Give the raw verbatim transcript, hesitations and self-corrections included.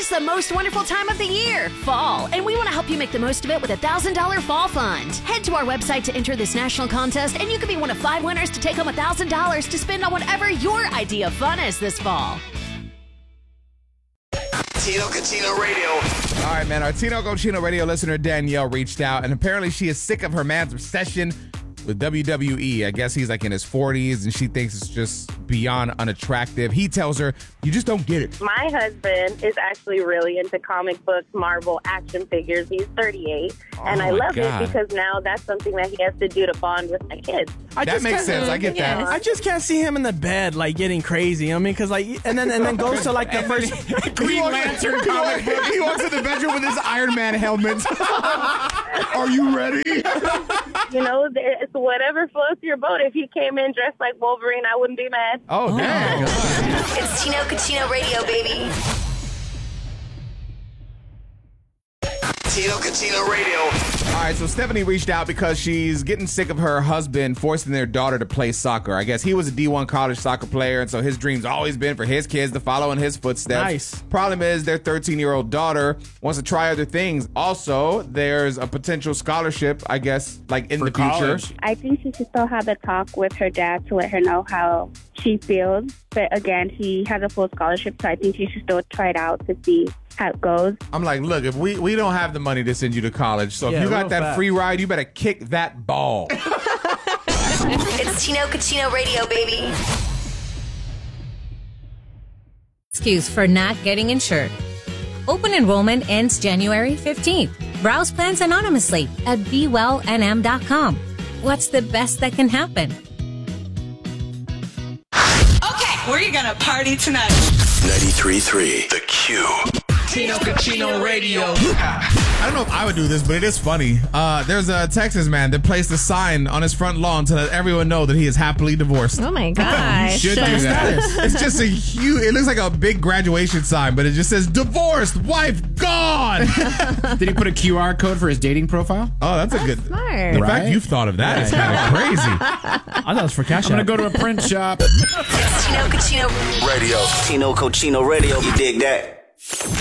is the most wonderful time of the year, fall, and we want to help you make the most of it with a one thousand dollars Fall Fund. Head to our website to enter this national contest, and you could be one of five winners to take home one thousand dollars to spend on whatever your idea of fun is this fall. Tino Cochino Radio. All right, man. Our Tino Cochino Radio listener Danielle reached out, and apparently she is sick of her man's obsession with W W E. I guess he's like in his forties, and she thinks it's just beyond unattractive. He tells her, you just don't get it. My husband is actually really into comic books, Marvel, action figures. He's thirty-eight, Oh and I my love God. it because now that's something that he has to do to bond with my kids. I That just makes can't- sense. I get that. I just can't see him in the bed like getting crazy. You know what I mean, because like, and then and then goes to like the first Green Lantern comic book. He walks in the bedroom with his Iron Man helmet. Are you ready? You know, it's whatever floats your boat. If he came in dressed like Wolverine, I wouldn't be mad. Oh, dang. It's Tino Cochino Radio, baby. Tino Cochino Radio. All right, so Stephanie reached out because she's getting sick of her husband forcing their daughter to play soccer. I guess he was a D one college soccer player, and so his dream's always been for his kids to follow in his footsteps. Nice. Problem is, their thirteen-year-old daughter wants to try other things. Also, there's a potential scholarship, I guess, like in For the college. future. I think she should still have a talk with her dad to let her know how she feels. But again, he has a full scholarship, so I think she should still try it out to see how it goes. I'm like, look, if we, we don't have the money to send you to college, so Yeah, if you got real that fast. free ride, you better kick that ball. It's Tino Cochino Radio, baby. Excuse for not getting insured. Open enrollment ends January fifteenth. Browse plans anonymously at be well n m dot com. What's the best that can happen? Okay, we're gonna party tonight. ninety-three point three The Q. Tino Cochino Radio. I don't know if I would do this, but it is funny. Uh, there's a Texas man that placed a sign on his front lawn to let everyone know that he is happily divorced. Oh my gosh. You should do that. It's just a huge, it looks like a big graduation sign, but it just says, divorced, wife gone. Did he put a Q R code for his dating profile? Oh, that's a good. Smart. The Right? fact you've thought of that is kind of crazy. I thought it was for cash. I'm gonna App. go to a print shop. It's Tino Cochino. Radio. Tino Cochino Radio. You dig that?